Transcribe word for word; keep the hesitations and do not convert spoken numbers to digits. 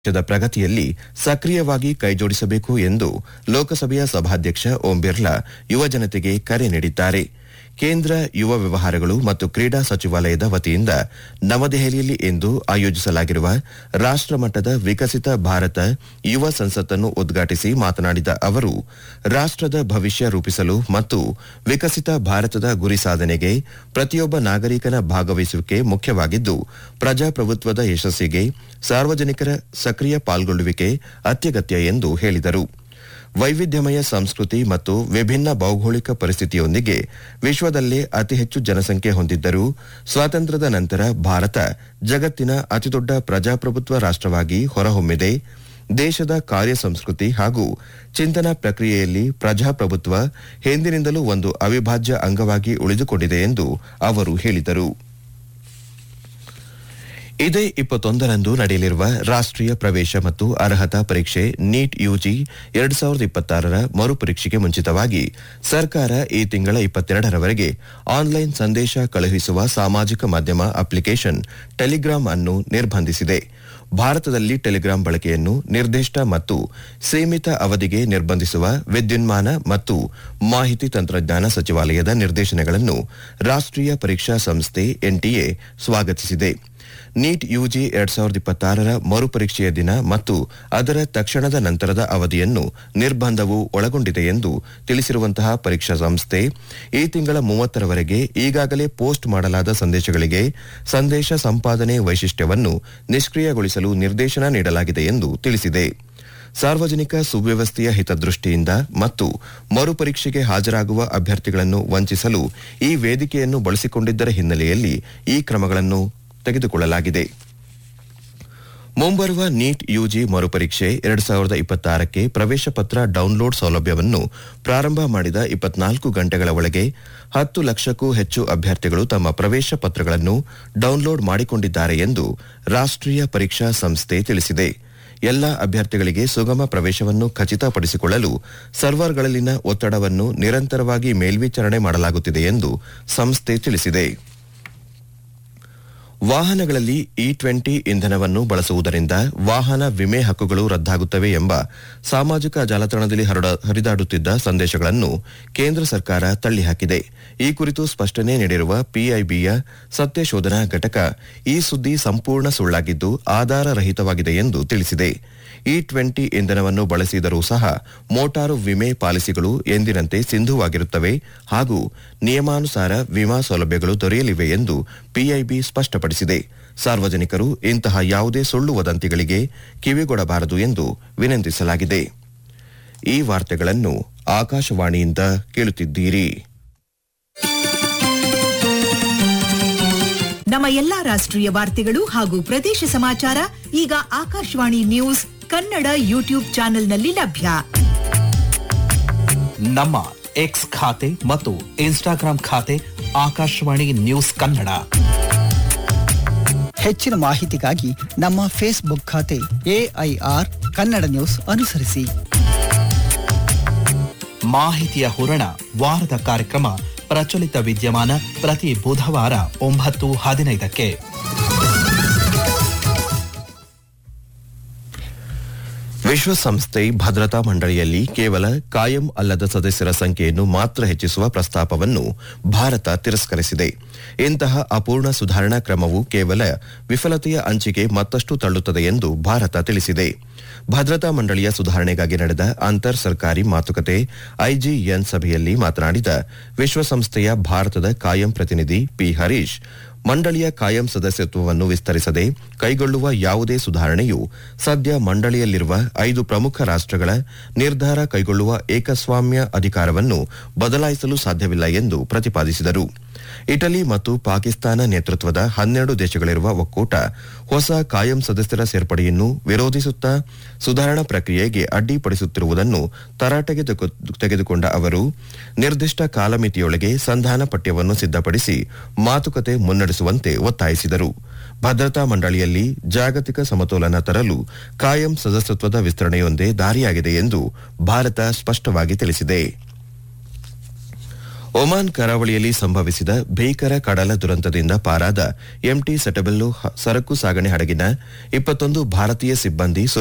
ದೇಶದ ಪ್ರಗತಿಯಲ್ಲಿ ಸಕ್ರಿಯವಾಗಿ ಕೈಜೋಡಿಸಬೇಕು ಎಂದು ಲೋಕಸಭೆಯ ಸಭಾಧ್ಯಕ್ಷ ಓಂ ಬಿರ್ಲಾ ಯುವಜನತೆಗೆ ಕರೆ ನೀಡಿದ್ದಾರೆ. ಕೇಂದ್ರ ಯುವ ವ್ಯವಹಾರಗಳು ಮತ್ತು ಕ್ರೀಡಾ ಸಚಿವಾಲಯದ ವತಿಯಿಂದ ನವದೆಹಲಿಯಲ್ಲಿ ಇಂದು ಆಯೋಜಿಸಲಾಗಿರುವ ರಾಷ್ಟಮಟ್ಟದ ವಿಕಸಿತ ಭಾರತ ಯುವ ಸಂಸತ್ತನ್ನು ಉದ್ಘಾಟಿಸಿ ಮಾತನಾಡಿದ ಅವರು, ರಾಷ್ಟದ ಭವಿಷ್ಯ ರೂಪಿಸಲು ಮತ್ತು ವಿಕಸಿತ ಭಾರತದ ಗುರಿ ಸಾಧನೆಗೆ ಪ್ರತಿಯೊಬ್ಬ ನಾಗರಿಕನ ಭಾಗವಹಿಸುವಿಕೆ ಮುಖ್ಯವಾಗಿದ್ದು, ಪ್ರಜಾಪ್ರಭುತ್ವದ ಯಶಸ್ಸಿಗೆ ಸಾರ್ವಜನಿಕರ ಸಕ್ರಿಯ ಪಾಲ್ಗೊಳ್ಳುವಿಕೆ ಅತ್ಯಗತ್ಯ ಎಂದು ಹೇಳಿದರು. ವೈವಿಧ್ಯಮಯ ಸಂಸ್ಕೃತಿ ಮತ್ತು ವಿಭಿನ್ನ ಭೌಗೋಳಿಕ ಪರಿಸ್ಥಿತಿಯೊಂದಿಗೆ ವಿಶ್ವದಲ್ಲೇ ಅತಿ ಹೆಚ್ಚು ಜನಸಂಖ್ಯೆ ಹೊಂದಿದ್ದರೂ ಸ್ವಾತಂತ್ರ್ಯದ ನಂತರ ಭಾರತ ಜಗತ್ತಿನ ಅತಿದೊಡ್ಡ ಪ್ರಜಾಪ್ರಭುತ್ವ ರಾಷ್ಟವಾಗಿ ಹೊರಹೊಮ್ಮಿದೆ. ದೇಶದ ಕಾರ್ಯ ಸಂಸ್ಕೃತಿ ಹಾಗೂ ಚಿಂತನಾ ಪ್ರಕ್ರಿಯೆಯಲ್ಲಿ ಪ್ರಜಾಪ್ರಭುತ್ವ ಹಿಂದಿನಿಂದಲೂ ಒಂದು ಅವಿಭಾಜ್ಯ ಅಂಗವಾಗಿ ಉಳಿದುಕೊಂಡಿದೆ ಎಂದು ಅವರು ಹೇಳಿದರು. ಇದೇ ಇಪ್ಪತ್ತೊಂದರಂದು ನಡೆಯಲಿರುವ ರಾಷ್ಟೀಯ ಪ್ರವೇಶ ಮತ್ತು ಅರ್ಹತಾ ಪರೀಕ್ಷೆ ನೀಟ್ ಯುಜಿ ಎರಡು ಸಾವಿರದ ಇಪ್ಪತ್ತಾರರ ಮರುಪರೀಕ್ಷೆಗೆ ಮುಂಚಿತವಾಗಿ ಸರ್ಕಾರ ಈ ತಿಂಗಳ ಇಪ್ಪತ್ತೆರಡರವರೆಗೆ ಆನ್ಲೈನ್ ಸಂದೇಶ ಕಳುಹಿಸುವ ಸಾಮಾಜಿಕ ಮಾಧ್ಯಮ ಅಪ್ಲಿಕೇಶನ್ ಟೆಲಿಗ್ರಾಂ ಅನ್ನು ನಿರ್ಬಂಧಿಸಿದೆ. ಭಾರತದಲ್ಲಿ ಟೆಲಿಗ್ರಾಂ ಬಳಕೆಯನ್ನು ನಿರ್ದಿಷ್ಟ ಮತ್ತು ಸೀಮಿತ ಅವಧಿಗೆ ನಿರ್ಬಂಧಿಸುವ ವಿದ್ಯುನ್ಮಾನ ಮತ್ತು ಮಾಹಿತಿ ತಂತ್ರಜ್ಞಾನ ಸಚಿವಾಲಯದ ನಿರ್ದೇಶನಗಳನ್ನು ರಾಷ್ಟೀಯ ಪರೀಕ್ಷಾ ಸಂಸ್ಥೆ ಎನ್ಟಿಎ ಸ್ವಾಗತಿಸಿದೆ. ನೀಟ್ ಯುಜಿ ಎರಡ್ ಸಾವಿರದ ಇಪ್ಪತ್ತಾರರ ಮರುಪರೀಕ್ಷೆಯ ದಿನ ಮತ್ತು ಅದರ ತಕ್ಷಣದ ನಂತರದ ಅವಧಿಯನ್ನು ನಿರ್ಬಂಧವು ಒಳಗೊಂಡಿದೆ ಎಂದು ತಿಳಿಸಿರುವಂತಹ ಪರೀಕ್ಷಾ ಸಂಸ್ಥೆ ಈ ತಿಂಗಳ ಮೂವತ್ತರವರೆಗೆ ಈಗಾಗಲೇ ಪೋಸ್ಟ್ ಮಾಡಲಾದ ಸಂದೇಶಗಳಿಗೆ ಸಂದೇಶ ಸಂಪಾದನೆ ವೈಶಿಷ್ಟ್ಯವನ್ನು ನಿಷ್ಕ್ರಿಯಗೊಳಿಸಲು ನಿರ್ದೇಶನ ನೀಡಲಾಗಿದೆ ಎಂದು ತಿಳಿಸಿದೆ. ಸಾರ್ವಜನಿಕ ಸುವ್ಯವಸ್ಥೆಯ ಹಿತದೃಷ್ಟಿಯಿಂದ ಮತ್ತು ಮರುಪರೀಕ್ಷೆಗೆ ಹಾಜರಾಗುವ ಅಭ್ಯರ್ಥಿಗಳನ್ನು ವಂಚಿಸಲು ಈ ವೇದಿಕೆಯನ್ನು ಬಳಸಿಕೊಂಡಿದ್ದರ ಹಿನ್ನೆಲೆಯಲ್ಲಿ ಈ ಕ್ರಮಗಳನ್ನು ತೆಗೆದುಕೊಳ್ಳಲಾಗಿದೆ. ಮುಂಬರುವ ನೀಟ್ ಯುಜಿ ಮರುಪರೀಕ್ಷೆ ಎರಡು ಸಾವಿರದ ಇಪ್ಪತ್ತಾರಕ್ಕೆ ಪ್ರವೇಶ ಪತ್ರ ಡೌನ್ಲೋಡ್ ಸೌಲಭ್ಯವನ್ನು ಪ್ರಾರಂಭ ಮಾಡಿದ ಇಪ್ಪತ್ನಾಲ್ಕು ಗಂಟೆಗಳ ಒಳಗೆ ಹತ್ತು ಲಕ್ಷಕ್ಕೂ ಹೆಚ್ಚು ಅಭ್ಯರ್ಥಿಗಳು ತಮ್ಮ ಪ್ರವೇಶ ಪತ್ರಗಳನ್ನು ಡೌನ್ಲೋಡ್ ಮಾಡಿಕೊಂಡಿದ್ದಾರೆ ಎಂದು ರಾಷ್ಟೀಯ ಪರೀಕ್ಷಾ ಸಂಸ್ಥೆ ತಿಳಿಸಿದೆ. ಎಲ್ಲ ಅಭ್ಯರ್ಥಿಗಳಿಗೆ ಸುಗಮ ಪ್ರವೇಶವನ್ನು ಖಚಿತಪಡಿಸಿಕೊಳ್ಳಲು ಸರ್ವರ್ಗಳಲ್ಲಿನ ಒತ್ತಡವನ್ನು ನಿರಂತರವಾಗಿ ಮೇಲ್ವಿಚಾರಣೆ ಮಾಡಲಾಗುತ್ತಿದೆ ಎಂದು ಸಂಸ್ಥೆ ತಿಳಿಸಿದೆ. ವಾಹನಗಳಲ್ಲಿ ಇ ಟ್ವೆಂಟಿ ಇಂಧನವನ್ನು ಬಳಸುವುದರಿಂದ ವಾಹನ ವಿಮೆ ಹಕ್ಕುಗಳು ರದ್ದಾಗುತ್ತವೆ ಎಂಬ ಸಾಮಾಜಿಕ ಜಾಲತಾಣದಲ್ಲಿ ಹರಿದಾಡುತ್ತಿದ್ದ ಸಂದೇಶಗಳನ್ನು ಕೇಂದ್ರ ಸರ್ಕಾರ ತಳ್ಳಿಹಾಕಿದೆ. ಈ ಕುರಿತು ಸ್ಪಷ್ಟನೆ ನೀಡಿರುವ ಪಿಐಬಿಯ ಸತ್ಯ ಶೋಧನಾ ಘಟಕ ಈ ಸುದ್ದಿ ಸಂಪೂರ್ಣ ಸುಳ್ಳಾಗಿದ್ದು ಆಧಾರರಹಿತವಾಗಿದೆ ಎಂದು ತಿಳಿಸಿದೆ. ಇ ಟ್ವೆಂಟಿ ಇಂಧನವನ್ನು ಬಳಸಿದರೂ ಸಹ ಮೋಟಾರು ವಿಮೆ ಪಾಲಿಸಿಗಳು ಎಂದಿನಂತೆ ಸಿಂಧುವಾಗಿರುತ್ತವೆ ಹಾಗೂ ನಿಯಮಾನುಸಾರ ವಿಮಾ ಸೌಲಭ್ಯಗಳು ದೊರೆಯಲಿವೆ ಎಂದು ಪಿಐಬಿ ಸ್ಪಷ್ಟಪಡಿಸಿದೆ. ಸಾರ್ವಜನಿಕರು ಇಂತಹ ಯಾವುದೇ ಸುಳ್ಳು ವದಂತಿಗಳಿಗೆ ಕಿವಿಗೊಡಬಾರದು ಎಂದು ವಿನಂತಿಸಲಾಗಿದೆ. ಈ ವಾರ್ತೆಗಳನ್ನು ಆಕಾಶವಾಣಿಯಿಂದ ಕೇಳುತ್ತಿದ್ದೀರಿ. ನಮ್ಮ ಎಲ್ಲಾ ರಾಷ್ಟ್ರೀಯ ವಾರ್ತೆಗಳು ಹಾಗೂ ಪ್ರದೇಶ ಸಮಾಚಾರ ಈಗ ಆಕಾಶವಾಣಿ ನ್ಯೂಸ್ ಕನ್ನಡ ಯೂಟ್ಯೂಬ್ ಚಾನೆಲ್ನಲ್ಲಿ ಲಭ್ಯ. ನಮ್ಮ ಎಕ್ಸ್ ಖಾತೆ ಮತ್ತು ಇನ್ಸ್ಟಾಗ್ರಾಂ ಖಾತೆ ಆಕಾಶವಾಣಿ ನ್ಯೂಸ್ ಕನ್ನಡ. ಹೆಚ್ಚಿನ ಮಾಹಿತಿಗಾಗಿ ನಮ್ಮ ಫೇಸ್ಬುಕ್ ಖಾತೆ ಎಐಆರ್ ಕನ್ನಡ ನ್ಯೂಸ್ ಅನುಸರಿಸಿ. ಮಾಹಿತಿಯ ಹೂರಣ ವಾರದ ಕಾರ್ಯಕ್ರಮ ಪ್ರಚಲಿತ ವಿದ್ಯಮಾನ ಪ್ರತಿ ಬುಧವಾರ ಒಂಬತ್ತು ಹದಿನೈದಕ್ಕೆ. ವಿಶ್ವಸಂಸ್ಥೆ ಭದ್ರತಾ ಮಂಡಳಿಯಲ್ಲಿ ಕೇವಲ ಕಾಯಂ ಅಲ್ಲದ ಸದಸ್ಯರ ಸಂಖ್ಯೆಯನ್ನು ಮಾತ್ರ ಹೆಚ್ಚಿಸುವ ಪ್ರಸ್ತಾಪವನ್ನು ಭಾರತ ತಿರಸ್ಕರಿಸಿದೆ. ಇಂತಹ ಅಪೂರ್ಣ ಸುಧಾರಣಾ ಕ್ರಮವು ಕೇವಲ ವಿಫಲತೆಯ ಅಂಚಿಗೆ ಮತ್ತಷ್ಟು ತಳ್ಳುತ್ತದೆ ಎಂದು ಭಾರತ ತಿಳಿಸಿದೆ. ಭದ್ರತಾ ಮಂಡಳಿಯ ಸುಧಾರಣೆಗಾಗಿ ನಡೆದ ಅಂತರ್ ಸರ್ಕಾರಿ ಮಾತುಕತೆ ಐಜಿಎನ್ ಸಭೆಯಲ್ಲಿ ಮಾತನಾಡಿದ ವಿಶ್ವಸಂಸ್ಥೆಯ ಭಾರತದ ಕಾಯಂ ಪ್ರತಿನಿಧಿ ಪಿ ಹರೀಶ್, ಮಂಡಳಿಯ ಕಾಯಂ ಸದಸ್ಯತ್ವವನ್ನು ವಿಸ್ತರಿಸದೆ ಕೈಗೊಳ್ಳುವ ಯಾವುದೇ ಸುಧಾರಣೆಯು ಸದ್ಯ ಮಂಡಳಿಯಲ್ಲಿರುವ ಐದು ಪ್ರಮುಖ ರಾಷ್ಟಗಳ ನಿರ್ಧಾರ ಕೈಗೊಳ್ಳುವ ಏಕಸ್ವಾಮ್ಯ ಅಧಿಕಾರವನ್ನು ಬದಲಾಯಿಸಲು ಸಾಧ್ಯವಿಲ್ಲ ಎಂದು ಪ್ರತಿಪಾದಿಸಿದರು. ಇಟಲಿ ಮತ್ತು ಪಾಕಿಸ್ತಾನ ನೇತೃತ್ವದ ಹನ್ನೆರಡು ದೇಶಗಳಿರುವ ಒಕ್ಕೂಟ ಹೊಸ ಕಾಯಂ ಸದಸ್ಯರ ಸೇರ್ಪಡೆಯನ್ನು ವಿರೋಧಿಸುತ್ತಾ ಸುಧಾರಣಾ ಪ್ರಕ್ರಿಯೆಗೆ ಅಡ್ಡಿಪಡಿಸುತ್ತಿರುವುದನ್ನು ತರಾಟೆಗೆ ತೆಗೆದುಕೊಂಡ ಅವರು ನಿರ್ದಿಷ್ಟ ಕಾಲಮಿತಿಯೊಳಗೆ ಸಂಧಾನ ಪಠ್ಯವನ್ನು ಸಿದ್ಧಪಡಿಸಿ ಮಾತುಕತೆ ಮುನ್ನಡೆಸುವಂತೆ ಒತ್ತಾಯಿಸಿದರು. ಭದ್ರತಾ ಮಂಡಳಿಯಲ್ಲಿ ಜಾಗತಿಕ ಸಮತೋಲನ ತರಲು ಕಾಯಂ ಸದಸ್ಯತ್ವದ ವಿಸ್ತರಣೆಯೊಂದೇ ದಾರಿಯಾಗಿದೆ ಎಂದು ಭಾರತ ಸ್ಪಷ್ಟವಾಗಿ ತಿಳಿಸಿದೆ. ಒಮಾನ್ ಕರಾವಳಿಯಲ್ಲಿ ಸಂಭವಿಸಿದ ಭೀಕರ ಕಡಲ ದುರಂತದಿಂದ ಪಾರಾದ ಎಂಟಿ ಸೆಟಬೆಲ್ಲೋ ಸರಕು ಸಾಗಣೆ ಹಡಗಿನ ಇಪ್ಪತ್ತೊಂದು ಭಾರತೀಯ ಸಿಬ್ಬಂದಿ